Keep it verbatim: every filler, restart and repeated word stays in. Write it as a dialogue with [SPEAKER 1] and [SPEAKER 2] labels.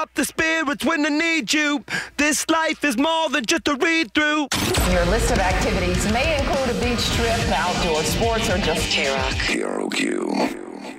[SPEAKER 1] up the spirits when I need you. This life is more than just a read-through.
[SPEAKER 2] Your list of activities may include a beach trip, outdoor sports, or just
[SPEAKER 3] K-Rock.
[SPEAKER 4] K R O Q.